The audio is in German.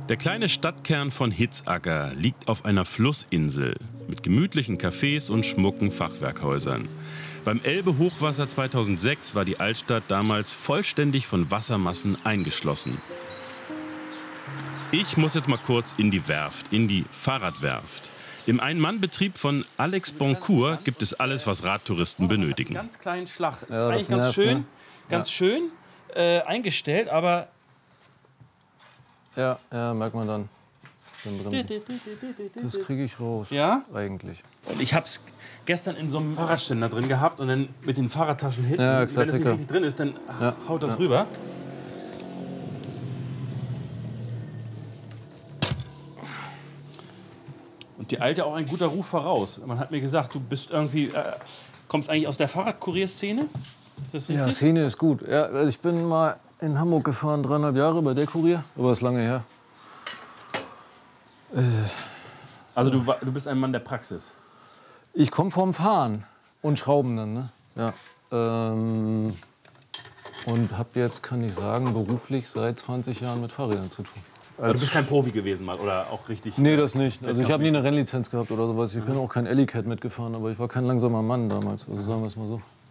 Der kleine Stadtkern von Hitzacker liegt auf einer Flussinsel mit gemütlichen Cafés und schmucken Fachwerkhäusern. Beim Elbe-Hochwasser 2006 war die Altstadt damals vollständig von Wassermassen eingeschlossen. Ich muss jetzt mal kurz in die Werft, in die Fahrradwerft. Im Ein-Mann-Betrieb von Alex Boncourt gibt es alles, was Radtouristen benötigen. Ganz kleinen Schlag. Ist Ja, eigentlich das nervt, ganz schön eingestellt, aber ja, merkt man dann. Das kriege ich raus. Ja? Eigentlich. Und ich habe es gestern in so einem Fahrradständer drin gehabt und dann mit den Fahrradtaschen hinten. Ja, wenn das nicht Klassiker. richtig drin ist, dann Ja, haut das ja. rüber. Und die Alte auch ein guter Ruf voraus. Man hat mir gesagt, du bist irgendwie, kommst eigentlich aus der Fahrradkurierszene? Ist das richtig? Ja, Szene ist gut. Ja, also ich bin mal in Hamburg gefahren, 3,5 Jahre bei der Kurier, aber das ist lange her. Also du bist ein Mann der Praxis. Ich komme vom Fahren und Schrauben dann, ne? Ja. Und habe jetzt, kann ich sagen, beruflich seit 20 Jahren mit Fahrrädern zu tun. Aber du bist kein Profi gewesen mal oder auch richtig? Nee, das nicht. Also ich habe nie eine Rennlizenz gehabt oder sowas. Ich bin auch kein Ellie-Cat mitgefahren, aber ich war kein langsamer Mann damals. Also sagen wir es mal so.